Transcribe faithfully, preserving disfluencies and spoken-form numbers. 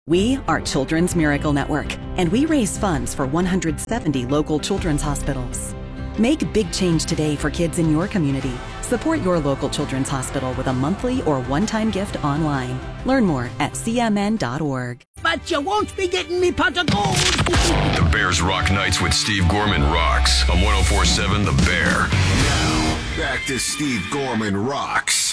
We are Children's Miracle Network, and we raise funds for one hundred seventy local children's hospitals. Make big change today for kids in your community. Support your local children's hospital with a monthly or one-time gift online. Learn more at c m n dot org. But you won't be getting me pot of gold. The Bears Rock Nights with Steve Gorman rocks on one oh four point seven The Bear. Now, back to Steve Gorman Rocks.